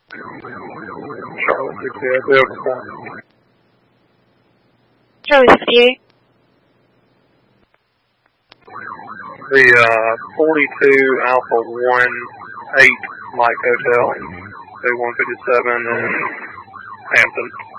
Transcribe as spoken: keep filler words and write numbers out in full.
Charlotte sixty-eight, Delta four. Charlie fifty-eight. The uh, forty-two Alpha one eight Mike Hotel, two one fifty-seven in Hampton.